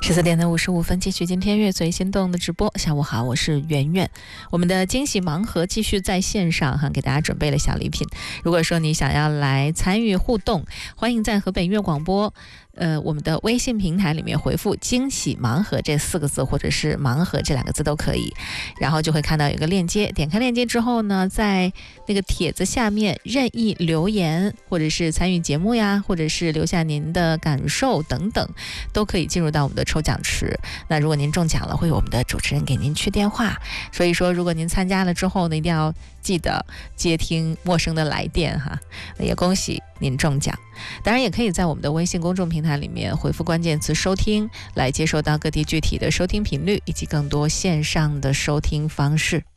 14:55继续今天乐随心动的直播。下午好，我是圆圆。我们的惊喜盲盒继续在线上哈，给大家准备了小礼品。如果说你想要来参与互动，欢迎在河北音乐广播我们的微信平台里面回复惊喜盲盒这4个字，或者是盲盒这2个字都可以，然后就会看到有一个链接，点开链接之后呢，在那个帖子下面任意留言，或者是参与节目呀，或者是留下您的感受等等，都可以进入到我们的抽奖池。那如果您中奖了，会有我们的主持人给您去电话，所以说如果您参加了之后呢，一定要记得接听陌生的来电哈，也恭喜您中奖。当然也可以在我们的微信公众平台里面回复关键词收听，来接收到各地具体的收听频率以及更多线上的收听方式。